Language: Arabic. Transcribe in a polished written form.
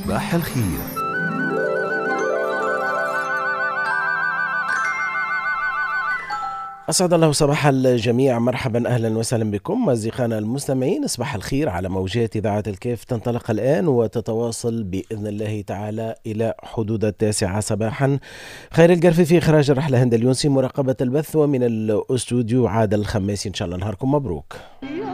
صباح الخير. أسعد الله صباح الجميع، مرحبا أهلا وسهلا بكم أصدقائنا المستمعين. صباح الخير على موجات إذاعة الكيف تنطلق الآن وتتواصل بإذن الله تعالى إلى حدود 9 صباحا. خير القرفي في إخراج الرحلة هند اليونسي، مراقبة البث، ومن الأستوديو عادل الخماسي. إن شاء الله نهاركم مبروك.